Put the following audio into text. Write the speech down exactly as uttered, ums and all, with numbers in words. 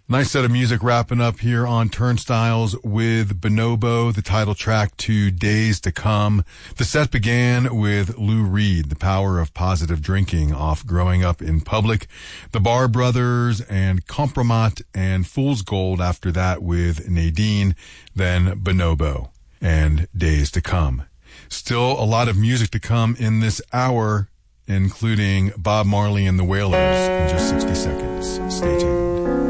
Nice set of music wrapping up here on Turnstiles with Bonobo, the title track to Days to Come. The set began with Lou Reed, The Power of Positive Drinking, off Growing Up in Public. The Bar Brothers and Compromat and Fool's Gold after that with Nadine, then Bonobo and Days to Come. Still a lot of music to come in this hour, including Bob Marley and the Wailers in just sixty seconds. Stay tuned.